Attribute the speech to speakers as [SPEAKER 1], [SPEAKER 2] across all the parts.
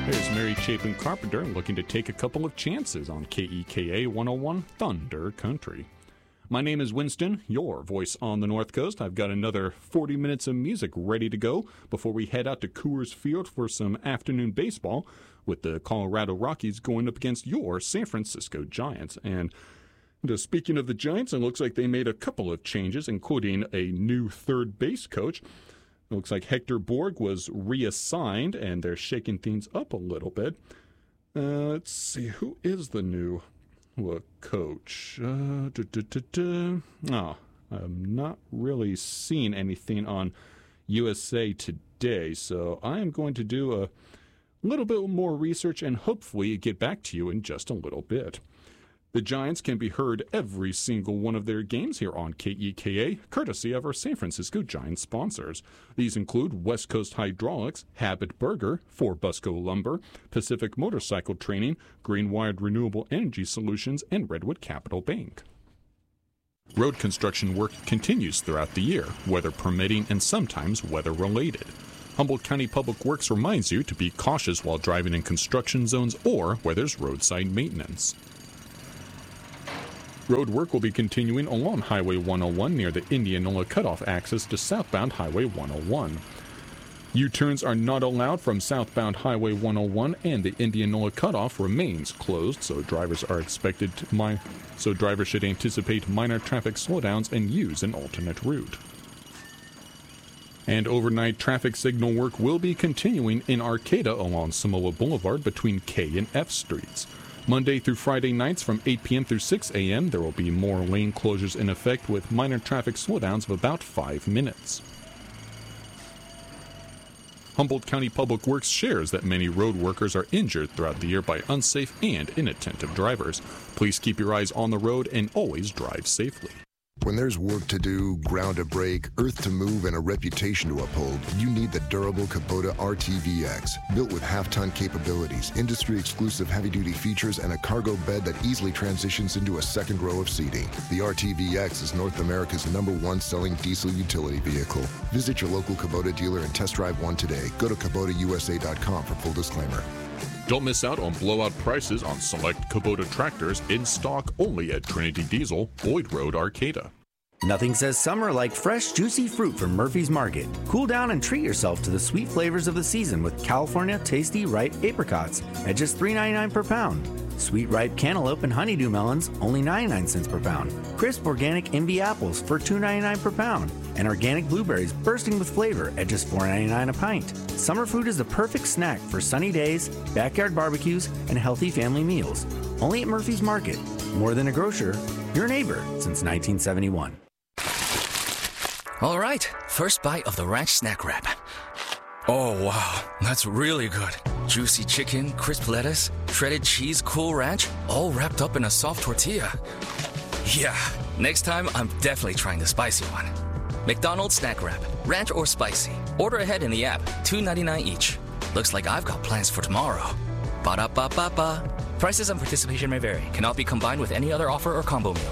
[SPEAKER 1] There's Mary Chapin Carpenter looking to take a couple of chances on KEKA 101 Thunder Country. My name is Winston, your voice on the North Coast. I've got another 40 minutes of music ready to go before we head out to Coors Field for some afternoon baseball with the Colorado Rockies going up against your San Francisco Giants. And speaking of the Giants, it looks like they made a couple of changes, including a new third base coach. It looks like Hector Borg was reassigned, and they're shaking things up a little bit. Let's see, who is the new coach? Oh, I'm not really seeing anything on USA Today, so I am going to do a little bit more research and hopefully get back to you in just a little bit. The Giants can be heard every single one of their games here on KEKA, courtesy of our San Francisco Giants sponsors. These include West Coast Hydraulics, Habit Burger, Busco Lumber, Pacific Motorcycle Training, Greenwired Renewable Energy Solutions, and Redwood Capital Bank. Road construction work continues throughout the year, weather permitting and sometimes weather-related. Humboldt County Public Works reminds you to be cautious while driving in construction zones or where there's roadside maintenance. Road work will be continuing along Highway 101 near the Indianola cutoff access to southbound Highway 101. U-turns are not allowed from southbound Highway 101, and the Indianola cutoff remains closed, so drivers should anticipate minor traffic slowdowns and use an alternate route. And overnight traffic signal work will be continuing in Arcata along Samoa Boulevard between K and F streets. Monday through Friday nights from 8 p.m. through 6 a.m., there will be more lane closures in effect with minor traffic slowdowns of about 5 minutes. Humboldt County Public Works shares that many road workers are injured throughout the year by unsafe and inattentive drivers. Please keep your eyes on the road and always drive safely.
[SPEAKER 2] When there's work to do, ground to break, earth to move, and a reputation to uphold, you need the durable Kubota RTVX. Built with half-ton capabilities, industry-exclusive heavy-duty features, and a cargo bed that easily transitions into a second row of seating. The RTVX is North America's #1 selling diesel utility vehicle. Visit your local Kubota dealer and test drive one today. Go to KubotaUSA.com for full disclaimer.
[SPEAKER 1] Don't miss out on blowout prices on select Kubota tractors in stock only at Trinity Diesel, Boyd Road, Arcata.
[SPEAKER 3] Nothing says summer like fresh, juicy fruit from Murphy's Market. Cool down and treat yourself to the sweet flavors of the season with California Tasty Ripe apricots at just $3.99 per pound. Sweet ripe cantaloupe and honeydew melons, only 99 cents per pound. Crisp organic Envy apples for $2.99 per pound. And organic blueberries bursting with flavor at just $4.99 a pint. Summer food is the perfect snack for sunny days, backyard barbecues, and healthy family meals. Only at Murphy's Market. More than a grocer, your neighbor since 1971.
[SPEAKER 4] All right, first bite of the ranch snack wrap. Oh, wow, that's really good. Juicy chicken, crisp lettuce, shredded cheese, Cool Ranch, all wrapped up in a soft tortilla. Yeah, next time I'm definitely trying the spicy one. McDonald's snack wrap, ranch or spicy. Order ahead in the app, $2.99 each. Looks like I've got plans for tomorrow. Ba-da-ba-ba-ba. Prices and participation may vary. Cannot be combined with any other offer or combo meal.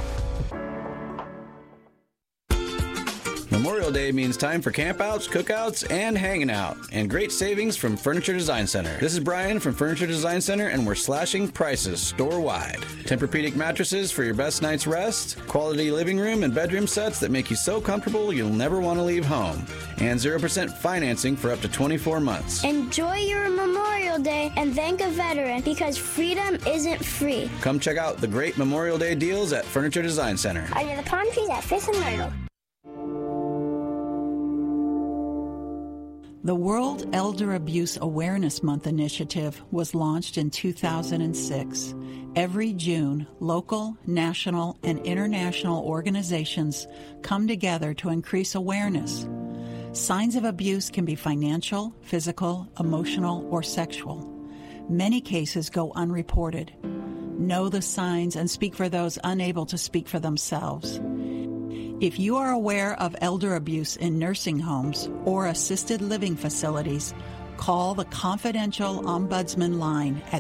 [SPEAKER 5] Memorial Day means time for campouts, cookouts, and hanging out. And great savings from Furniture Design Center. This is Brian from Furniture Design Center, and we're slashing prices store-wide. Tempur-Pedic mattresses for your best night's rest. Quality living room and bedroom sets that make you so comfortable you'll never want to leave home. And 0% financing for up to 24 months.
[SPEAKER 6] Enjoy your Memorial Day and thank a veteran, because freedom isn't free.
[SPEAKER 5] Come check out the great Memorial Day deals at Furniture Design Center.
[SPEAKER 6] Under the palm trees at Fifth and Myrtle.
[SPEAKER 7] The World Elder Abuse Awareness Month initiative was launched in 2006. Every June, local, national, and international organizations come together to increase awareness. Signs of abuse can be financial, physical, emotional, or sexual. Many cases go unreported. Know the signs and speak for those unable to speak for themselves. If you are aware of elder abuse in nursing homes or assisted living facilities, call the confidential Ombudsman line at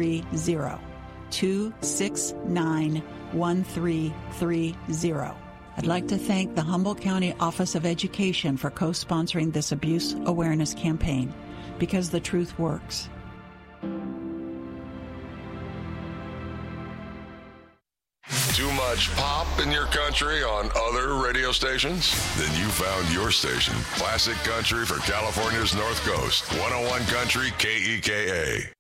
[SPEAKER 7] 707-269-1330. 269-1330. I'd like to thank the Humboldt County Office of Education for co-sponsoring this abuse awareness campaign, because the truth works.
[SPEAKER 8] Too much pop in your country on other radio stations? Then you found your station. Classic Country for California's North Coast. 101 Country KEKA.